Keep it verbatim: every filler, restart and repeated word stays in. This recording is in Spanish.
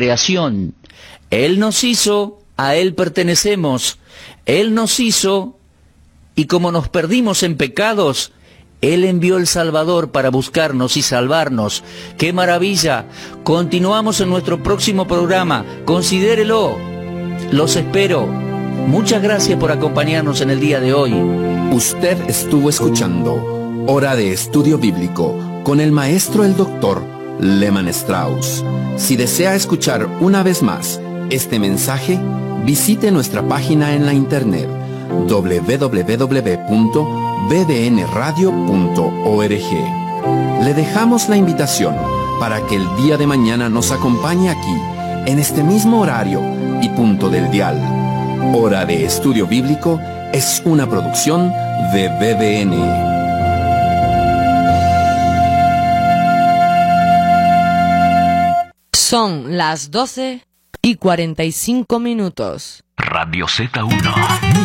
creación. Él nos hizo, a Él pertenecemos. Él nos hizo, y como nos perdimos en pecados, Él envió el Salvador para buscarnos y salvarnos. ¡Qué maravilla! Continuamos en nuestro próximo programa. Considérelo. Los espero. Muchas gracias por acompañarnos en el día de hoy. Usted estuvo escuchando Hora de Estudio Bíblico con el maestro el doctor Lehman Strauss. Si desea escuchar una vez más este mensaje, visite nuestra página en la internet doble u doble u doble u punto b d n radio punto org. Le dejamos la invitación para que el día de mañana nos acompañe aquí, en este mismo horario y punto del dial. Hora de Estudio Bíblico es una producción de B D N. Son las doce y cuarenta y cinco minutos. Radio Z uno.